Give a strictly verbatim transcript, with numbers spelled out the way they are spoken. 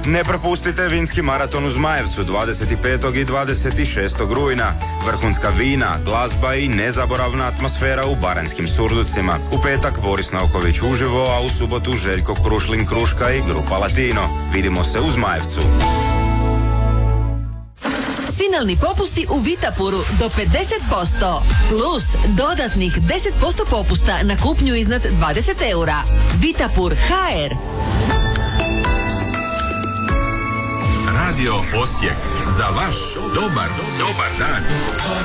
Ne propustite vinski maraton u Zmajevcu dvadeset petog i dvadeset šestog rujna. Vrhunska vina, glazba i nezaboravna atmosfera u baranjskim Surducima. U petak Boris Nauković uživo, a u subotu Željko Krušlin Kruška i grupa Latino. Vidimo se u Zmajevcu. Finalni popusti u Vitapuru do pedeset posto. Plus dodatnih deset posto popusta na kupnju iznad dvadeset eura. Vitapur ha er. Radio Osijek. Za vaš dobar, dobar dan.